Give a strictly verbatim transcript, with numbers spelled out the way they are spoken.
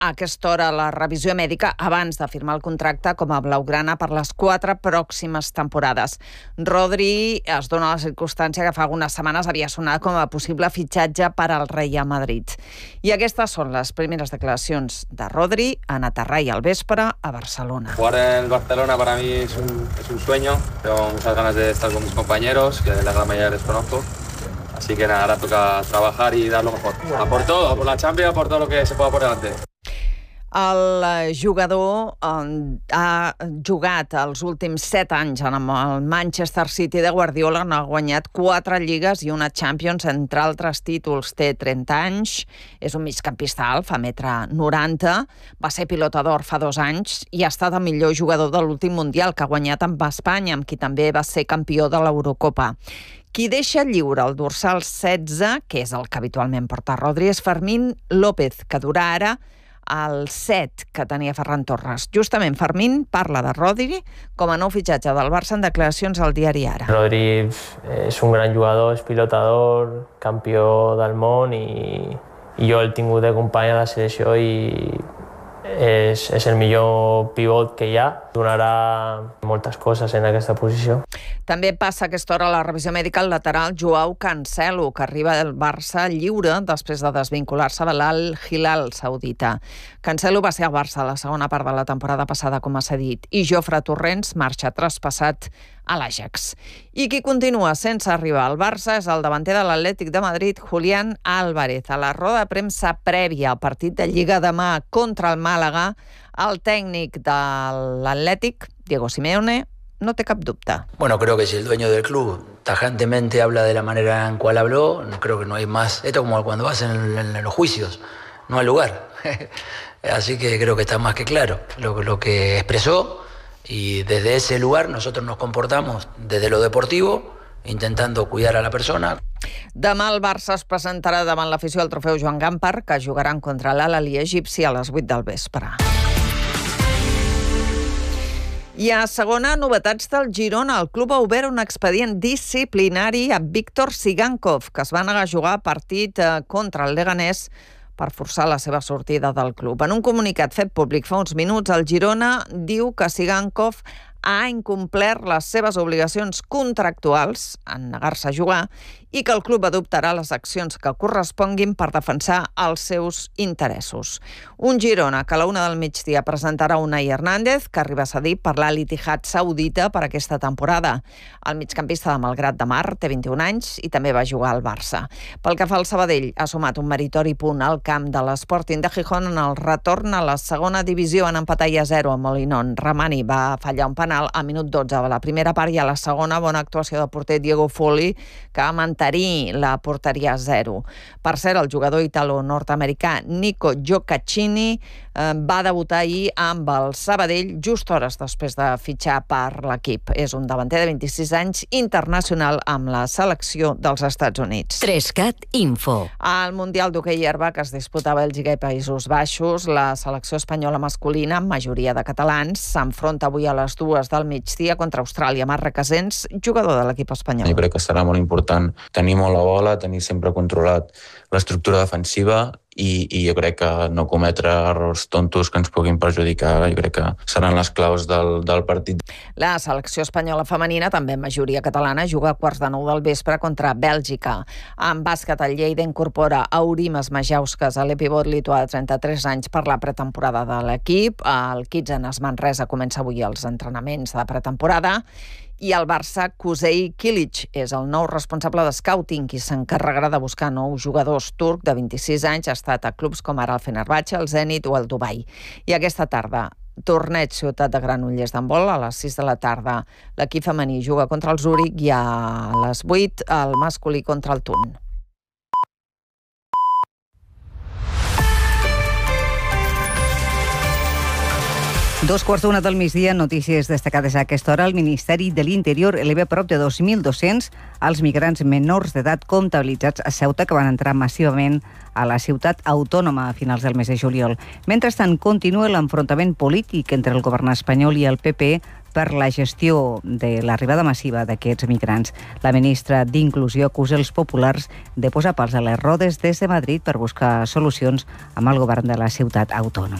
a aquesta hora la revisió mèdica abans de firmar el contracte com a blaugrana per les quatre pròximes temporades. Rodri es dona la circumstància que fa algunes setmanes havia sonat com a possible fitxatge per al Real Madrid. I aquestes són les primeres declaracions de Rodri en aterrar al vespre a Barcelona. Jugar en Barcelona para mí es un, es un sueño. Tengo muchas ganas de estar con mis compañeros, que la gran mayoría les conozco. Así que nada, ahora toca trabajar y dar lo mejor. A por todo, por la Champions, por todo lo que se pueda por delante. El jugador ha jugat els últims set anys en el Manchester City de Guardiola, ha guanyat quatre lligues i una Champions, entre altres títols. Té trenta anys, és un migcampista alt, fa metre noranta, va ser pilota d'or fa dos anys i ha estat el millor jugador de l'últim Mundial que ha guanyat amb Espanya, amb qui també va ser campió de l'Eurocopa. Qui deixa lliure el dorsal setze, que és el que habitualment porta Rodri, és Fermín López, que durà ara el set que tenia Ferran Torres. Justament Fermín parla de Rodri com a nou fitxatge del Barça en declaracions al diari Ara. Rodri és un gran jugador, és pilotador, campió del món i, i jo el tingut de company a la selecció i és, és el millor pivot que hi ha. Donarà moltes coses en aquesta posició. També passa a aquesta hora la revisió mèdica al lateral Joao Cancelo, que arriba del Barça lliure després de desvincular-se de l'Al-Hilal saudita. Cancelo va ser al Barça a la segona part de la temporada passada, com s'ha dit, i Jofre Torrents marxa traspassat a l'Ajax. I qui continua sense arribar al Barça és el davanter de l'Atlètic de Madrid, Julián Álvarez. A la roda de premsa prèvia al partit de Lliga demà contra el Màlaga, el tècnic de l'Atlètic, Diego Simeone, no té cap dubte. Bueno, creo que si el dueño del club tajantemente habla de la manera en cual habló, creo que no hay más. Esto es como cuando vas en, en los juicios, no hay lugar. Así que creo que está más que claro lo, lo que expresó y desde ese lugar nosotros nos comportamos desde lo deportivo, intentando cuidar a la persona. Demà el Barça es presentarà davant l'afició al trofeu Joan Gamper, que jugaran contra l'Al-Ahly egipci a les vuit del vespre. I a segona, novetats del Girona. El club ha obert un expedient disciplinari a Víctor Sigankov, que es va negar a jugar partit contra el Leganés per forçar la seva sortida del club. En un comunicat fet públic fa uns minuts, el Girona diu que Sigankov ha incomplert les seves obligacions contractuals en negar-se a jugar i que el club adoptarà les accions que corresponguin per defensar els seus interessos. Un Girona que a la una del migdia presentarà Unai Hernández, que arriba a cedir per l'Al-Ittihad saudita per aquesta temporada. El migcampista de Malgrat de Mar té vint-i-un anys i també va jugar al Barça. Pel que fa al Sabadell, ha sumat un meritori punt al camp de l'Sporting de Gijón en el retorn a la segona divisió en empatar a zero amb Molinón. Ramani va fallar un penal a minut dotze a la primera part i a la segona bona actuació del porter Diego Folli, que va mantenir la porteria a zero. Per cert, el jugador italo-nord-americà Nico Giocaccini eh, va debutar ahir amb el Sabadell just hores després de fitxar per l'equip. És un davanter de vint-i-sis anys, internacional amb la selecció dels Estats Units. Trescat Info. Al Mundial d'Hoquei Herba, que es disputa a Bèlgica i Països Baixos, la selecció espanyola masculina, amb majoria de catalans, s'enfronta avui a les dues del migdia contra Austràlia. Marc Recasens, jugador de l'equip espanyol. Jo crec que serà molt important tenir molt la bola, tenir sempre controlat l'estructura defensiva i, i jo crec que no cometre errors tontos que ens puguin perjudicar. Jo crec que seran les claus del, del partit. La selecció espanyola femenina, també en majoria catalana, juga a quarts de nou del vespre contra Bèlgica. En bàsquet, el Lleida incorpora Aurimas Majauskas, a l'epivot lituà de trenta-tres anys, per la pretemporada de l'equip. El Kitzenes Manresa comença avui els entrenaments de pretemporada. I el Barça, Kuzey Kilic, és el nou responsable de scouting i s'encarregarà de buscar nous jugadors. Turc, de vint-i-sis anys, ha estat a clubs com ara el Fenerbahçe, el Zenit o el Dubai. I aquesta tarda, torneig Ciutat de Granollers d'handbol a les sis de la tarda. L'equip femení juga contra el Zúrich i a les vuit el masculí contra el Thun. Dos quarts d'una del migdia, notícies destacades a aquesta hora. El Ministeri de l'Interior eleva prop de dos mil dos-cents els migrants menors d'edat comptabilitzats a Ceuta que van entrar massivament a la ciutat autònoma a finals del mes de juliol. Mentrestant, continua l'enfrontament polític entre el govern espanyol i el P P per la gestió de l'arribada massiva d'aquests migrants. La ministra d'Inclusió acusa els populars de posar pals a les rodes des de Madrid per buscar solucions amb el govern de la ciutat autònoma.